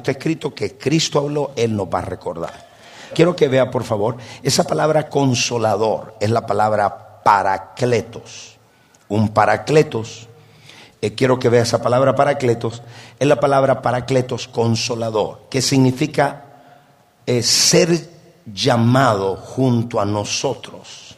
está escrito que Cristo habló, Él nos va a recordar. Quiero que vea, por favor, esa palabra consolador es la palabra paracletos. Un paracletos, quiero que vea esa palabra paracletos, es la palabra paracletos consolador, que significa ser llamado junto a nosotros.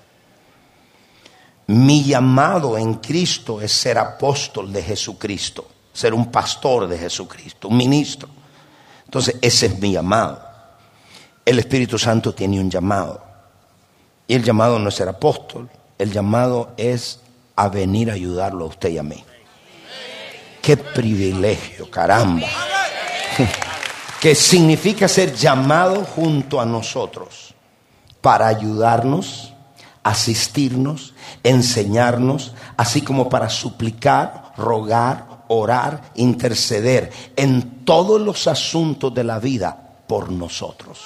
Mi llamado en Cristo es ser apóstol de Jesucristo, ser un pastor de Jesucristo, un ministro. Entonces ese es mi llamado. El Espíritu Santo tiene un llamado. Y el llamado no es ser apóstol, el llamado es a venir a ayudarlo a usted y a mí. ¡Qué privilegio, caramba! Que significa ser llamado junto a nosotros para ayudarnos, asistirnos, enseñarnos, así como para suplicar, rogar, orar, interceder en todos los asuntos de la vida por nosotros.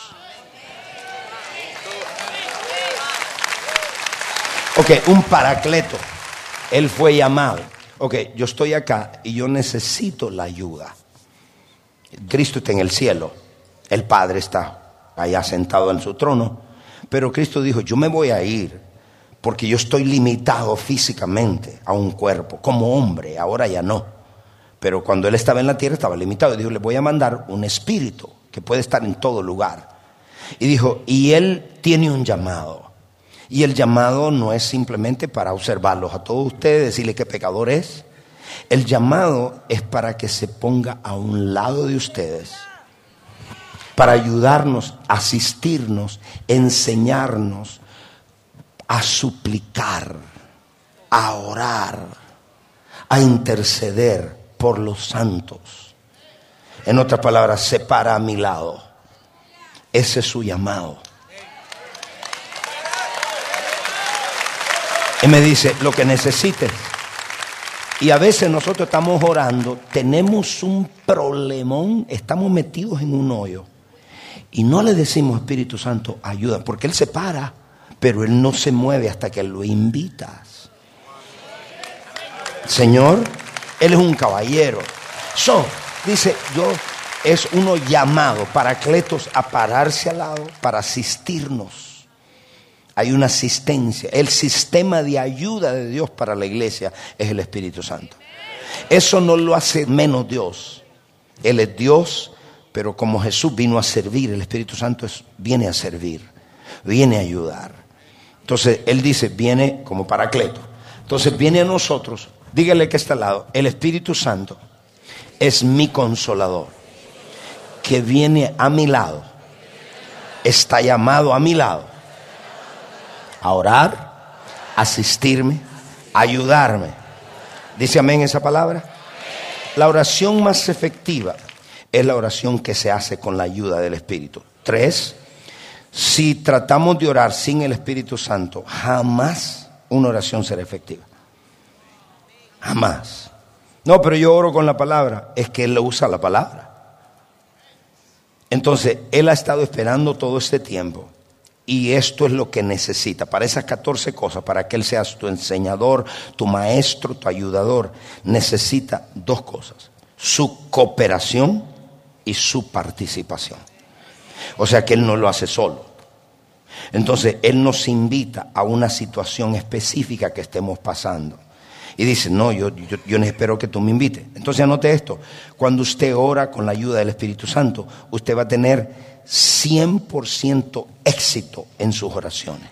Ok, un paracleto. Él fue llamado. Ok, yo estoy acá y yo necesito la ayuda. Cristo está en el cielo. El Padre está allá sentado en su trono. Pero Cristo dijo, yo me voy a ir porque yo estoy limitado físicamente a un cuerpo. Como hombre, ahora ya no. Pero cuando Él estaba en la tierra estaba limitado. Y dijo, le voy a mandar un espíritu que puede estar en todo lugar. Y dijo, y Él tiene un llamado. Y el llamado no es simplemente para observarlos a todos ustedes, decirle qué pecador es. El llamado es para que se ponga a un lado de ustedes, para ayudarnos, asistirnos, enseñarnos, a suplicar, a orar, a interceder por los santos. En otras palabras, se para a mi lado. Ese es su llamado. Y me dice, lo que necesites. Y a veces nosotros estamos orando, tenemos un problemón, estamos metidos en un hoyo. Y no le decimos, Espíritu Santo, ayuda, porque Él se para, pero Él no se mueve hasta que lo invitas. Señor, Él es un caballero. Dice, es uno llamado, paracletos, a pararse al lado para asistirnos. Hay una asistencia. El sistema de ayuda de Dios para la iglesia es el Espíritu Santo. Eso no lo hace menos Dios. Él es Dios, pero como Jesús vino a servir, el Espíritu Santo viene a servir, viene a ayudar. Entonces Él dice, viene como paracleto. Entonces viene a nosotros, dígale que está al lado, el Espíritu Santo es mi consolador, que viene a mi lado, está llamado a mi lado, a orar, asistirme, ayudarme. ¿Dice amén esa palabra? La oración más efectiva es la oración que se hace con la ayuda del Espíritu. 3, si tratamos de orar sin el Espíritu Santo, jamás una oración será efectiva. Jamás. No, pero yo oro con la palabra. Es que Él usa la palabra. Entonces, Él ha estado esperando todo este tiempo. Y esto es lo que necesita. Para esas 14 cosas, para que Él sea tu enseñador, tu maestro, tu ayudador, necesita 2 cosas: su cooperación y su participación. O sea que Él no lo hace solo. Entonces Él nos invita a una situación específica que estemos pasando. Y dice, no, yo no espero que tú me invites. Entonces anote esto: cuando usted ora con la ayuda del Espíritu Santo, usted va a tener 100% éxito en sus oraciones.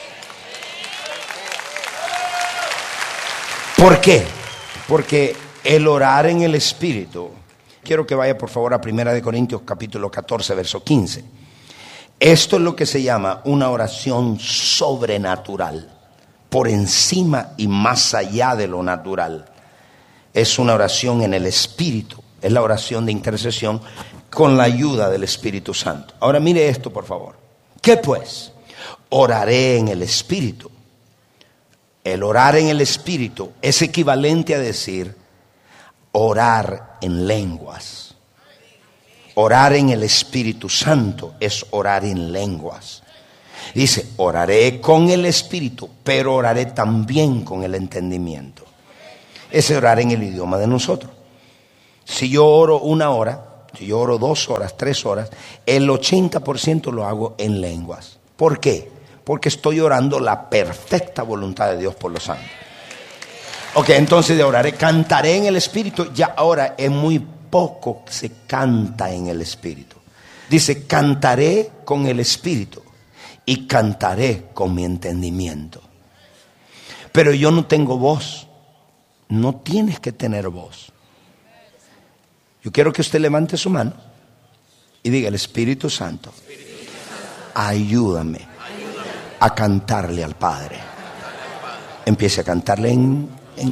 ¿Por qué? Porque el orar en el Espíritu, quiero que vaya por favor a 1 Corintios capítulo 14, verso 15. Esto es lo que se llama una oración sobrenatural, por encima y más allá de lo natural. Es una oración en el Espíritu, es la oración de intercesión con la ayuda del Espíritu Santo. Ahora mire esto, por favor. ¿Qué pues? Oraré en el Espíritu. El orar en el Espíritu es equivalente a decir orar en lenguas. Orar en el Espíritu Santo es orar en lenguas. Dice, oraré con el Espíritu, pero oraré también con el entendimiento. Es orar en el idioma de nosotros. Si yo oro 1 hora, yo oro 2 horas, 3 horas, el 80% lo hago en lenguas. ¿Por qué? Porque estoy orando la perfecta voluntad de Dios por los santos. Ok, entonces de oraré, cantaré en el Espíritu. Ya ahora es muy poco se canta en el Espíritu. Dice, cantaré con el Espíritu y cantaré con mi entendimiento. Pero yo no tengo voz. No tienes que tener voz. Yo quiero que usted levante su mano y diga, el Espíritu Santo, ayúdame a cantarle al Padre. Empiece a cantarle en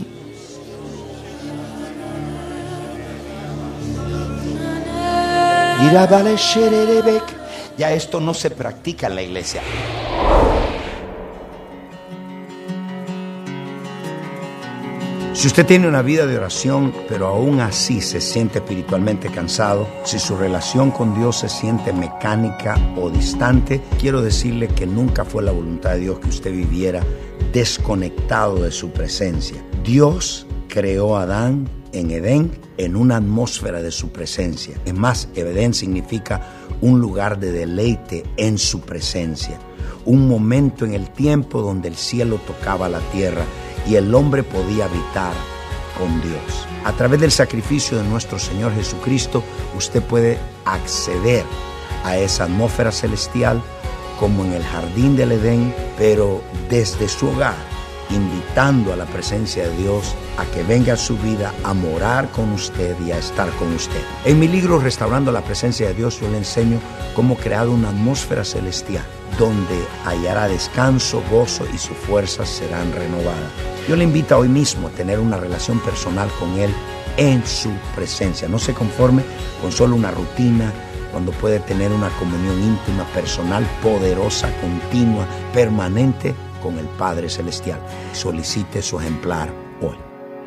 ya esto no se practica en la iglesia. Si usted tiene una vida de oración, pero aún así se siente espiritualmente cansado, si su relación con Dios se siente mecánica o distante, quiero decirle que nunca fue la voluntad de Dios que usted viviera desconectado de su presencia. Dios creó a Adán en Edén en una atmósfera de su presencia. Es más, Edén significa un lugar de deleite en su presencia, un momento en el tiempo donde el cielo tocaba la tierra y el hombre podía habitar con Dios. A través del sacrificio de nuestro Señor Jesucristo, usted puede acceder a esa atmósfera celestial como en el jardín del Edén, pero desde su hogar, invitando a la presencia de Dios a que venga a su vida a morar con usted y a estar con usted. En mi libro Restaurando la Presencia de Dios, yo le enseño cómo crear una atmósfera celestial donde hallará descanso, gozo y sus fuerzas serán renovadas. Yo le invito hoy mismo a tener una relación personal con Él en su presencia. No se conforme con solo una rutina, cuando puede tener una comunión íntima, personal, poderosa, continua, permanente con el Padre Celestial. Solicite su ejemplar hoy.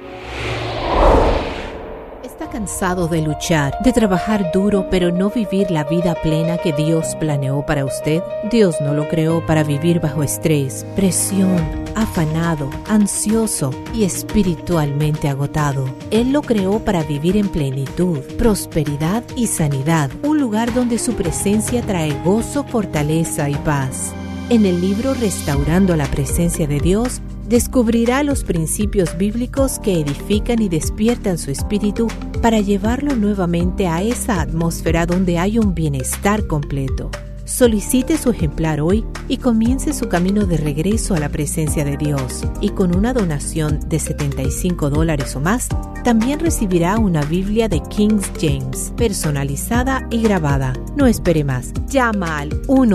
¿Está cansado de luchar, de trabajar duro, pero no vivir la vida plena que Dios planeó para usted? Dios no lo creó para vivir bajo estrés, presión, afanado, ansioso y espiritualmente agotado. Él lo creó para vivir en plenitud, prosperidad y sanidad, un lugar donde su presencia trae gozo, fortaleza y paz. En el libro Restaurando la Presencia de Dios, descubrirá los principios bíblicos que edifican y despiertan su espíritu para llevarlo nuevamente a esa atmósfera donde hay un bienestar completo. Solicite su ejemplar hoy y comience su camino de regreso a la presencia de Dios. Y con una donación de $75 o más, también recibirá una Biblia de King James, personalizada y grabada. No espere más. Llama al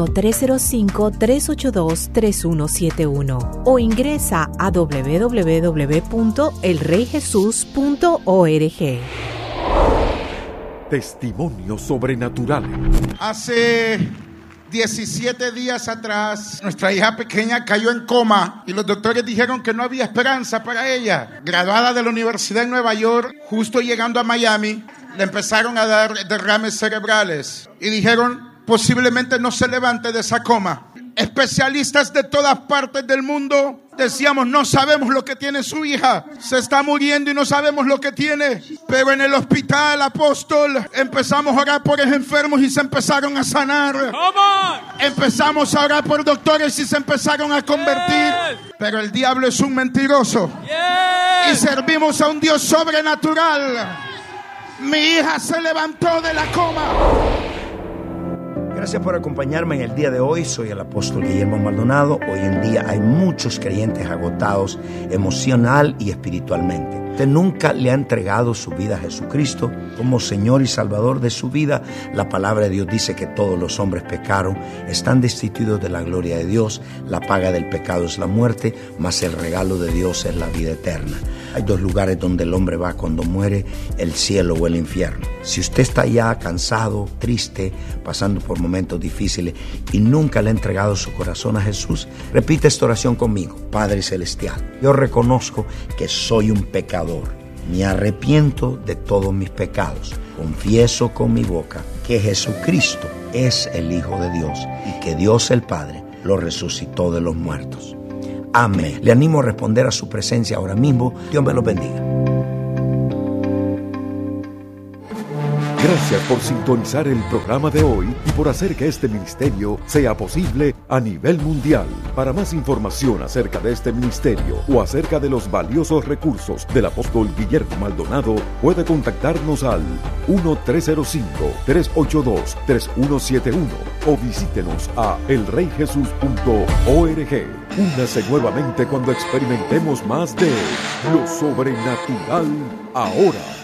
1-305-382-3171 o ingresa a www.elreyjesus.org. Testimonio sobrenatural. Hace 17 días atrás, nuestra hija pequeña cayó en coma y los doctores dijeron que no había esperanza para ella. Graduada de la Universidad en Nueva York, justo llegando a Miami, le empezaron a dar derrames cerebrales y dijeron posiblemente no se levante de esa coma. Especialistas de todas partes del mundo decíamos, no sabemos lo que tiene su hija, se está muriendo y no sabemos lo que tiene. Pero en el hospital, apóstol, empezamos a orar por los enfermos y se empezaron a sanar. Empezamos a orar por doctores y se empezaron a convertir. Pero el diablo es un mentiroso. Y servimos a un Dios sobrenatural. Mi hija se levantó de la coma. Gracias por acompañarme en el día de hoy. Soy el apóstol Guillermo Maldonado. Hoy en día hay muchos creyentes agotados emocional y espiritualmente. Usted nunca le ha entregado su vida a Jesucristo como Señor y Salvador de su vida. La palabra de Dios dice que todos los hombres pecaron, están destituidos de la gloria de Dios. La paga del pecado es la muerte, mas el regalo de Dios es la vida eterna. Hay dos lugares donde el hombre va cuando muere, el cielo o el infierno. Si usted está ya cansado, triste, pasando por momentos difíciles y nunca le ha entregado su corazón a Jesús, repite esta oración conmigo. Padre Celestial, yo reconozco que soy un pecador. Me arrepiento de todos mis pecados. Confieso con mi boca que Jesucristo es el Hijo de Dios y que Dios el Padre lo resucitó de los muertos. Amén. Le animo a responder a su presencia ahora mismo. Dios me lo bendiga. Gracias por sintonizar el programa de hoy y por hacer que este ministerio sea posible a nivel mundial. Para más información acerca de este ministerio o acerca de los valiosos recursos del apóstol Guillermo Maldonado, puede contactarnos al 1-305-382-3171 o visítenos a elreyjesus.org. Únase nuevamente cuando experimentemos más de lo sobrenatural ahora.